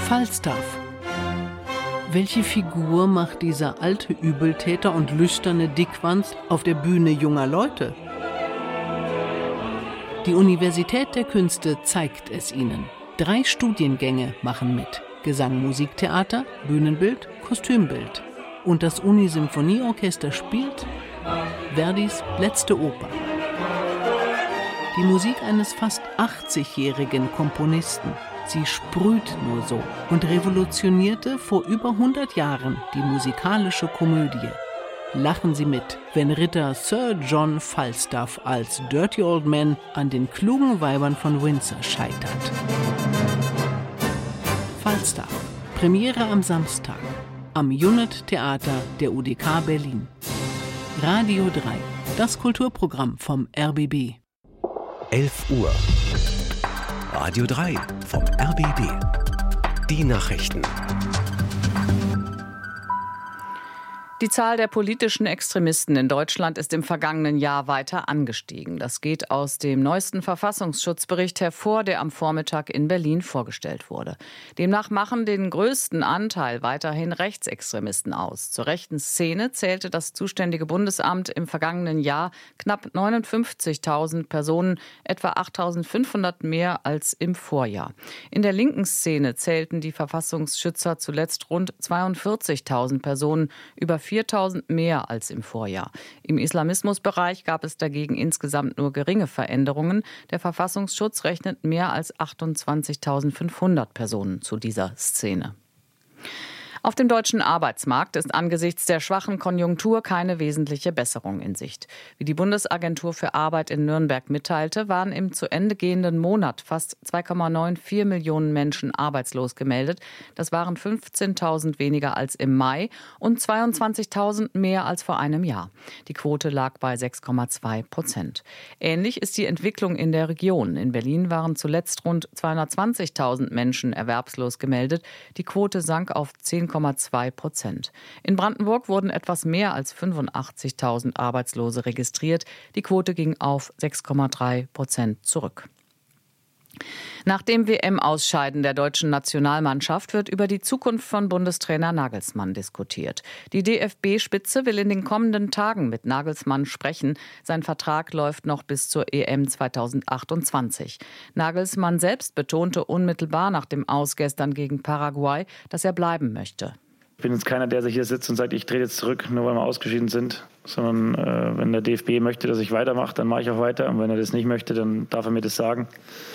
Falstaff. Welche Figur macht dieser alte Übeltäter und lüsterne Dickwanst auf der Bühne junger Leute? Die Universität der Künste zeigt es ihnen. 3 Studiengänge machen mit: Gesang, Musiktheater, Bühnenbild, Kostümbild. Und das Unisymphonieorchester spielt Verdis letzte Oper. Die Musik eines fast 80-jährigen Komponisten. Sie sprüht nur so und revolutionierte vor über 100 Jahren die musikalische Komödie. Lachen Sie mit, wenn Ritter Sir John Falstaff als Dirty Old Man an den klugen Weibern von Windsor scheitert. Falstaff. Premiere am Samstag. Am Unit Theater der UDK Berlin. Radio 3. Das Kulturprogramm vom RBB. 11 Uhr. Radio 3 vom RBB. Die Nachrichten. Die Zahl der politischen Extremisten in Deutschland ist im vergangenen Jahr weiter angestiegen. Das geht aus dem neuesten Verfassungsschutzbericht hervor, der am Vormittag in Berlin vorgestellt wurde. Demnach machen den größten Anteil weiterhin Rechtsextremisten aus. Zur rechten Szene zählte das zuständige Bundesamt im vergangenen Jahr knapp 59.000 Personen, etwa 8.500 mehr als im Vorjahr. In der linken Szene zählten die Verfassungsschützer zuletzt rund 42.000 Personen, über 4.000 mehr als im Vorjahr. Im Islamismusbereich gab es dagegen insgesamt nur geringe Veränderungen. Der Verfassungsschutz rechnet mehr als 28.500 Personen zu dieser Szene. Auf dem deutschen Arbeitsmarkt ist angesichts der schwachen Konjunktur keine wesentliche Besserung in Sicht. Wie die Bundesagentur für Arbeit in Nürnberg mitteilte, waren im zu Ende gehenden Monat fast 2,94 Millionen Menschen arbeitslos gemeldet. Das waren 15.000 weniger als im Mai und 22.000 mehr als vor einem Jahr. Die Quote lag bei 6,2%. Ähnlich ist die Entwicklung in der Region. In Berlin waren zuletzt rund 220.000 Menschen erwerbslos gemeldet. Die Quote sank auf 10,2%. In Brandenburg wurden etwas mehr als 85.000 Arbeitslose registriert. Die Quote ging auf 6,3% zurück. Nach dem WM-Ausscheiden der deutschen Nationalmannschaft wird über die Zukunft von Bundestrainer Nagelsmann diskutiert. Die DFB-Spitze will in den kommenden Tagen mit Nagelsmann sprechen. Sein Vertrag läuft noch bis zur EM 2028. Nagelsmann selbst betonte unmittelbar nach dem Aus gestern gegen Paraguay, dass er bleiben möchte. Ich bin jetzt keiner, der sich hier sitzt und sagt, ich trete jetzt zurück, nur weil wir ausgeschieden sind. Sondern wenn der DFB möchte, dass ich weitermache, dann mache ich auch weiter. Und wenn er das nicht möchte, dann darf er mir das sagen.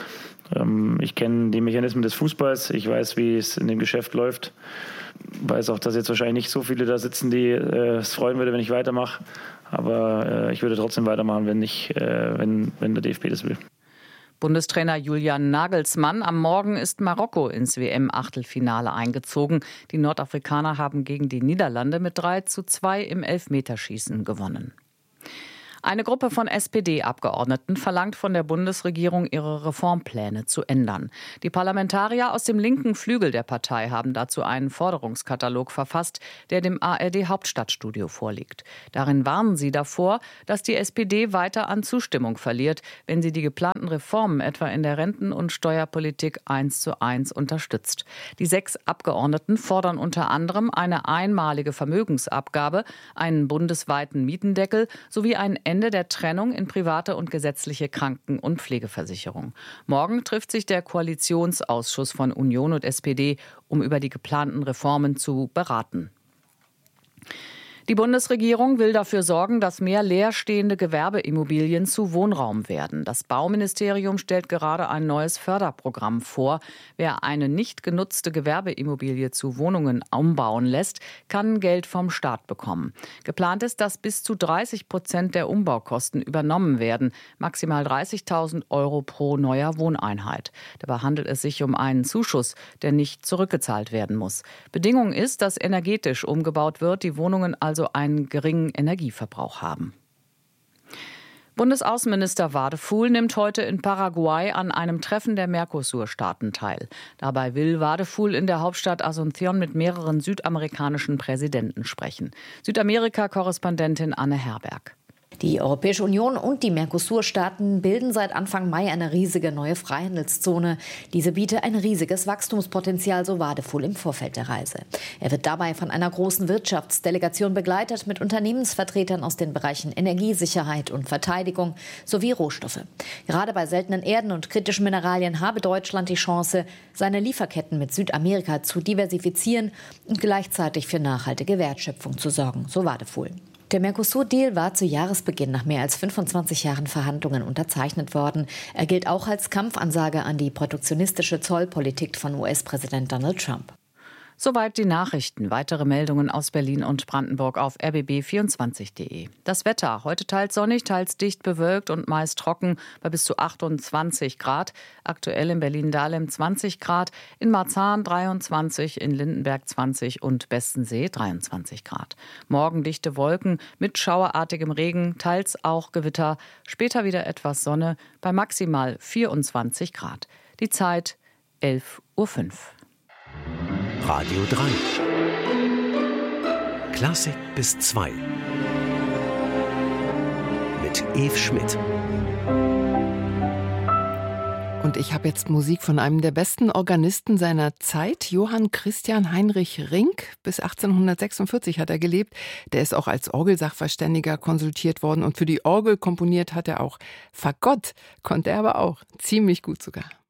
Ich kenne die Mechanismen des Fußballs. Ich weiß, wie es in dem Geschäft läuft. Ich weiß auch, dass jetzt wahrscheinlich nicht so viele da sitzen, die es freuen würde, wenn ich weitermache. Aber ich würde trotzdem weitermachen, wenn der DFB das will. Bundestrainer Julian Nagelsmann. Am Morgen ist Marokko ins WM-Achtelfinale eingezogen. Die Nordafrikaner haben gegen die Niederlande mit 3:2 im Elfmeterschießen gewonnen. Eine Gruppe von SPD-Abgeordneten verlangt von der Bundesregierung, ihre Reformpläne zu ändern. Die Parlamentarier aus dem linken Flügel der Partei haben dazu einen Forderungskatalog verfasst, der dem ARD-Hauptstadtstudio vorliegt. Darin warnen sie davor, dass die SPD weiter an Zustimmung verliert, wenn sie die geplanten Reformen etwa in der Renten- und Steuerpolitik 1:1 unterstützt. Die 6 Abgeordneten fordern unter anderem eine einmalige Vermögensabgabe, einen bundesweiten Mietendeckel sowie ein Ende der Trennung in private und gesetzliche Kranken- und Pflegeversicherung. Morgen trifft sich der Koalitionsausschuss von Union und SPD, um über die geplanten Reformen zu beraten. Die Bundesregierung will dafür sorgen, dass mehr leerstehende Gewerbeimmobilien zu Wohnraum werden. Das Bauministerium stellt gerade ein neues Förderprogramm vor. Wer eine nicht genutzte Gewerbeimmobilie zu Wohnungen umbauen lässt, kann Geld vom Staat bekommen. Geplant ist, dass bis zu 30% der Umbaukosten übernommen werden, maximal 30.000 € pro neuer Wohneinheit. Dabei handelt es sich um einen Zuschuss, der nicht zurückgezahlt werden muss. Bedingung ist, dass energetisch umgebaut wird, die Wohnungen also einen geringen Energieverbrauch haben. Bundesaußenminister Wadefuhl nimmt heute in Paraguay an einem Treffen der Mercosur-Staaten teil. Dabei will Wadefuhl in der Hauptstadt Asunción mit mehreren südamerikanischen Präsidenten sprechen. Südamerika-Korrespondentin Anne Herberg. Die Europäische Union und die Mercosur-Staaten bilden seit Anfang Mai eine riesige neue Freihandelszone. Diese biete ein riesiges Wachstumspotenzial, so Wadefuhl im Vorfeld der Reise. Er wird dabei von einer großen Wirtschaftsdelegation begleitet mit Unternehmensvertretern aus den Bereichen Energiesicherheit und Verteidigung sowie Rohstoffe. Gerade bei seltenen Erden und kritischen Mineralien habe Deutschland die Chance, seine Lieferketten mit Südamerika zu diversifizieren und gleichzeitig für nachhaltige Wertschöpfung zu sorgen, so Wadefuhl. Der Mercosur-Deal war zu Jahresbeginn nach mehr als 25 Jahren Verhandlungen unterzeichnet worden. Er gilt auch als Kampfansage an die protektionistische Zollpolitik von US-Präsident Donald Trump. Soweit die Nachrichten. Weitere Meldungen aus Berlin und Brandenburg auf rbb24.de. Das Wetter. Heute teils sonnig, teils dicht bewölkt und meist trocken bei bis zu 28 Grad. Aktuell in Berlin-Dahlem 20 Grad, in Marzahn 23, in Lindenberg 20 und Bestensee 23 Grad. Morgen dichte Wolken mit schauerartigem Regen, teils auch Gewitter. Später wieder etwas Sonne bei maximal 24 Grad. Die Zeit 11:05 Uhr. Radio 3. Klassik bis 2. Mit Eve Schmidt. Und ich habe jetzt Musik von einem der besten Organisten seiner Zeit, Johann Christian Heinrich Rinck. Bis 1846 hat er gelebt. Der ist auch als Orgelsachverständiger konsultiert worden. Und für die Orgel komponiert hat er auch. Fagott konnte er aber auch ziemlich gut sogar.